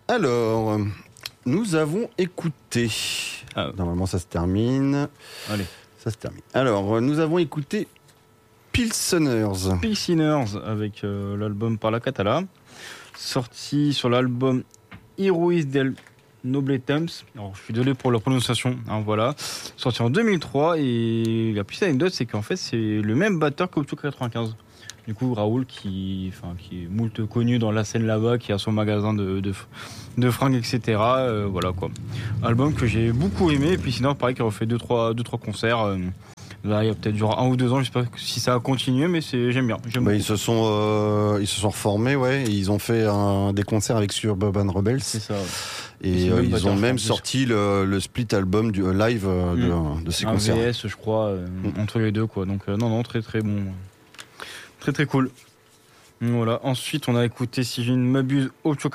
Alors, nous avons écouté. Normalement, ça se termine. Allez. Ça se termine. Alors, nous avons écouté Pilseners avec l'album Par la Catala, sorti sur l'album Heroes del Noble Temps. Alors, je suis désolé pour la prononciation, voilà. Sorti en 2003, et la petite anecdote, c'est qu'en fait, c'est le même batteur qu'Optio 95. Du coup, Raoul, qui est moult connu dans la scène là-bas, qui a son magasin de fringues, etc. Voilà quoi. Album que j'ai beaucoup aimé, et puis sinon, pareil, qu'il a refait 2-3 concerts. Là, il y a peut-être genre 1 ou 2 ans, je sais pas si ça a continué, mais j'aime bien. Ils se sont reformés, ouais. Et ils ont fait des concerts avec Suburban Rebels. C'est ça. Ouais. Et ils ont même sorti le split album du live de ces concerts. Un VS, je crois, entre les deux, quoi. Donc non, très très bon. Très très cool. Voilà. Ensuite, on a écouté, si je ne m'abuse, Optio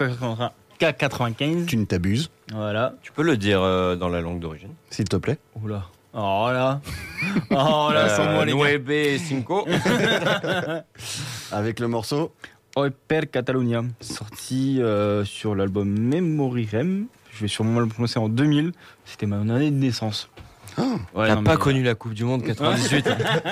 K95. Tu ne t'abuses. Voilà. Tu peux le dire dans la langue d'origine, s'il te plaît. Oula. Oh là, sans moi les gars. Nueve Cinco. Avec le morceau Oi per Catalunya, sorti sur l'album Memorirem. Je vais sûrement le prononcer en 2000. C'était ma année de naissance. T'as pas connu la Coupe du Monde 98.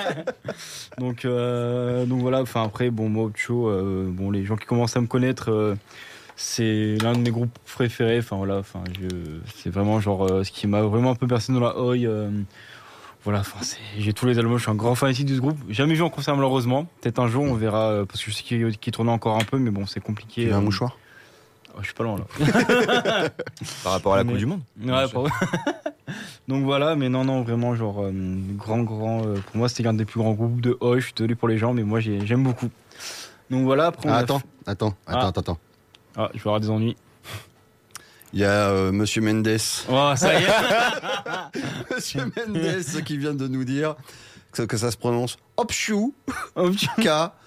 donc voilà. Enfin après, moi Optio, les gens qui commencent à me connaître, c'est l'un de mes groupes préférés. Enfin voilà. C'est vraiment genre ce qui m'a vraiment un peu bercé dans la oi. Voilà, j'ai tous les albums, je suis un grand fanatique de ce groupe. Jamais vu en concert malheureusement. Peut-être un jour on verra, parce que je sais qu'il tournait encore un peu, mais bon, c'est compliqué. Tu as un mouchoir? Je suis pas loin là. Par rapport à la Coupe du Monde. Ouais, donc voilà, mais non, vraiment genre grand. Pour moi, c'était l'un des plus grands groupes de oi. Je suis désolé pour les gens, mais moi j'aime beaucoup. Donc voilà. Après, attends. Je vais avoir des ennuis. Il y a Monsieur Mendes. Oh, ça y est. Monsieur Mendes qui vient de nous dire que ça se prononce Optio K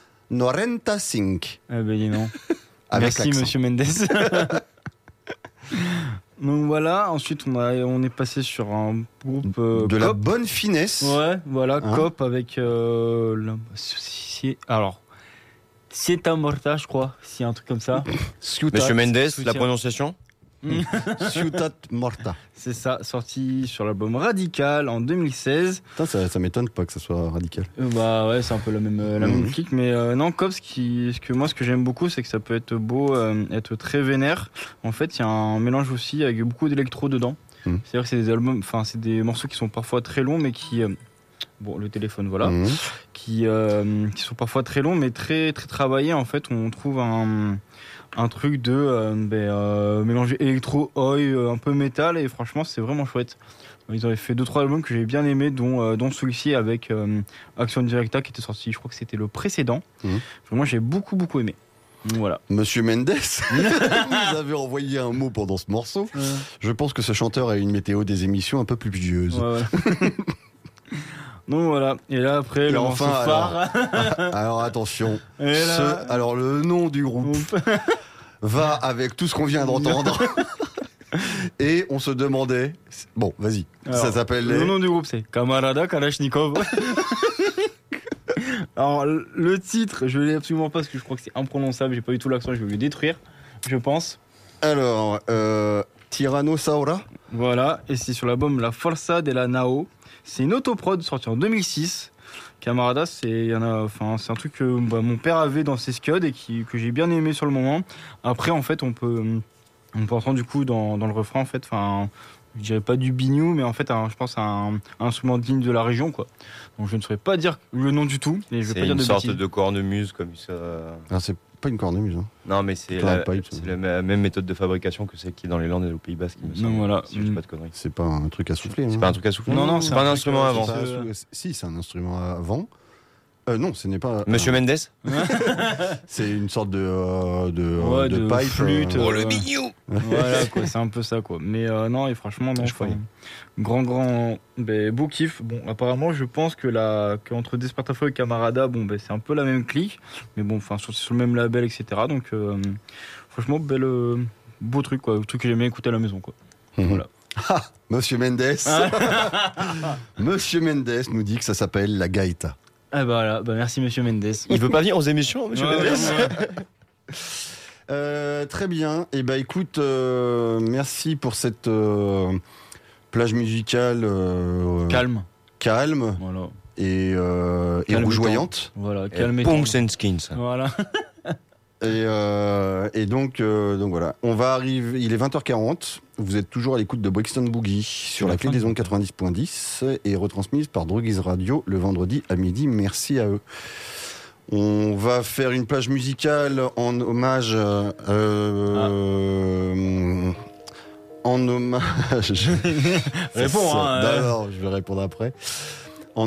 95. Dis non. Avec merci Monsieur Mendes. Donc voilà, ensuite on est passé sur un groupe de Cop. La bonne finesse. Ouais, voilà, Cop avec alors Sieta Morta, je crois, s'il y a un truc comme ça. Monsieur Mendes, la prononciation Ciutat Morta. C'est ça, sorti sur l'album Radical en 2016. Putain, ça m'étonne pas que ça soit Radical. Bah ouais, c'est un peu la même clique, mais non, Cop, ce que j'aime beaucoup, c'est que ça peut être beau, être très vénère. En fait, il y a un mélange aussi avec beaucoup d'électro dedans. C'est-à-dire que c'est des albums, c'est des morceaux qui sont parfois très longs, mais qui le téléphone, voilà, qui sont parfois très longs, mais très très travaillés. En fait, on trouve un truc de mélanger électro, oi, un peu métal, et franchement c'est vraiment chouette. Ils avaient fait 2-3 albums que j'ai bien aimés, dont celui-ci avec Action Directa qui était sorti, je crois que c'était le précédent. Vraiment j'ai beaucoup aimé. Voilà. Monsieur Mendes nous avait envoyé un mot pendant ce morceau. Je pense que ce chanteur a une météo des émissions un peu plus pluvieuse. Ouais. Donc voilà, et là après le morceau phare. Alors attention, alors le nom du groupe va avec tout ce qu'on vient d'entendre. Et on se demandait, bon vas-y, alors, ça s'appelle le nom du groupe c'est Camarada Kalashnikov. Alors le titre, je l'ai absolument pas parce que je crois que c'est imprononçable, j'ai pas eu tout l'accent, je vais le détruire, je pense. Alors Tyrannosaura. Voilà, et c'est sur l'album La Forza della Nao. C'est une autoprod sortie en 2006. Camarada, c'est un truc que mon père avait dans ses scuds et que j'ai bien aimé sur le moment. Après, en fait, on peut entendre du coup dans le refrain, en fait, je dirais pas du biniou, mais en fait, je pense à un instrument digne de la région, quoi. Donc, je ne saurais pas dire le nom du tout. Et je vais pas dire de sorte bêtises. de cornemuse comme ça. Ah, c'est pas une cornemuse. Hein. Non, mais c'est la même méthode de fabrication que celle qui est dans les Landes et au Pays Basque, il me semble. Voilà. Si je dis pas de conneries. C'est pas un truc à souffler. C'est pas un truc à souffler. Non, c'est pas un instrument à vent. Si, c'est un instrument à vent. Non, ce n'est pas. Monsieur Mendes. C'est une sorte de pipe. Flûte. Le bignou. Voilà, quoi, c'est un peu ça, quoi. Mais non, et franchement, non. Grand, beau kiff. Bon, apparemment, je pense qu'entre Despertafo et Camarada, c'est un peu la même clique. Mais bon, sur le même label, etc. Donc, franchement, beau truc, quoi. Le truc que j'aime bien écouter à la maison, quoi. Voilà. Monsieur Mendes. Monsieur Mendes nous dit que ça s'appelle la gaïta. Ah voilà, merci Monsieur Mendes. Il veut pas venir aux émissions, Monsieur Mendes. Très bien. Et écoute, merci pour cette plage musicale calme. Voilà. Et rougeoyante. Voilà, calme et Punks and Skins. Voilà. Et donc voilà. On va arriver. Il est 20h40. Vous êtes toujours à l'écoute de Brixton Boogie sur la clé des ondes 90.10 et retransmise par Droguise Radio le vendredi à midi. Merci à eux. On va faire une plage musicale en hommage. En hommage. Réponds, hein. D'accord, je vais répondre après.